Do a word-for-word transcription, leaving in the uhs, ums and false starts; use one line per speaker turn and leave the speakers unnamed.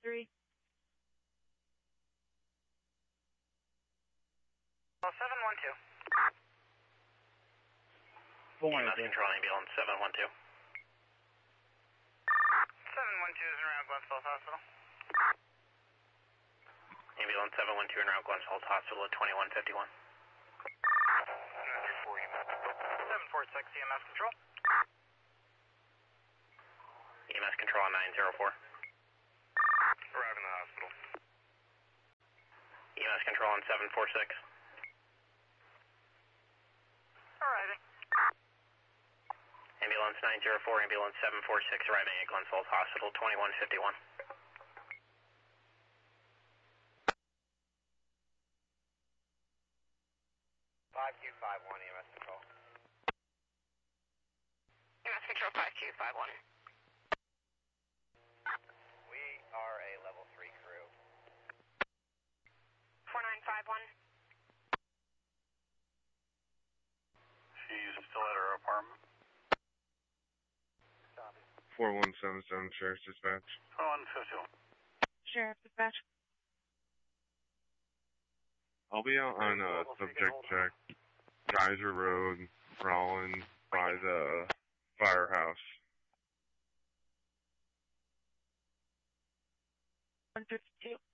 three.
Well, seven one two.
E M S control ambulance seven one two.
seven one two is en route Glens Falls Hospital.
Ambulance seven one two en route Glens Falls Hospital at twenty-one fifty-one.
seven four six E M S control.
E M S control on nine zero four.
Arriving the hospital.
E M S control on seven four six.
Arriving.
Ambulance nine zero four, ambulance seven four six arriving at Glens Falls Hospital, twenty-one fifty-one.
five Q five one E M S control.
E M S control five Q five one.
We are a level three crew.
four nine five one.
She's still at her apartment.
four one seven seven, Sheriff's Dispatch.
twenty-one fifty-one.
Sheriff Dispatch.
I'll be out on a subject check, Geyser Road, Rollins, by the firehouse.
one fifty-two.